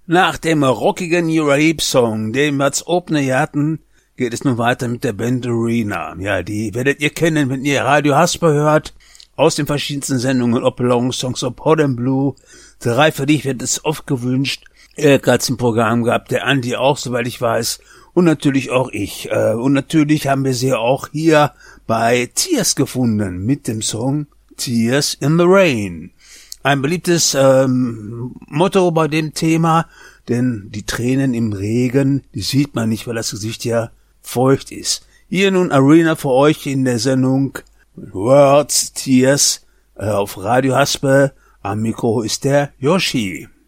Nach dem rockigen New Rape Song, den wir als Opener hatten, geht es nun weiter mit der Band Arena. Ja, die werdet ihr kennen, wenn ihr Radio Hasper hört, aus den verschiedensten Sendungen, ob Long Songs of Hot and Blue. 3 für dich wird es oft gewünscht. Elke hat's im Programm gehabt, der Andi auch, soweit ich weiß, und natürlich auch ich. Und natürlich haben wir sie auch hier bei Tears gefunden, mit dem Song Tears in the Rain. Ein beliebtes Motto bei dem Thema, denn die Tränen im Regen, die sieht man nicht, weil das Gesicht ja feucht ist. Hier nun Arena für euch in der Sendung Words, Tears auf Radio Haspe. Am Mikro ist der Yoshi.